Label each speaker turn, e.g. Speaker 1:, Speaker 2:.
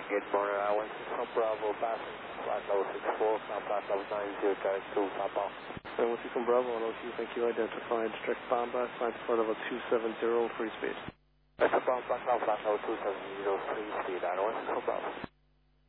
Speaker 1: good morning, 16 Bravo, passing flight level 64, now flight level 90, carry 2, top off.
Speaker 2: 16 Bravo, 102, thank you, identified, direct bomb blast, flight flight level 270, free speed.
Speaker 1: That's a bomb blast, now flight level 270, free speed, 16 Bravo.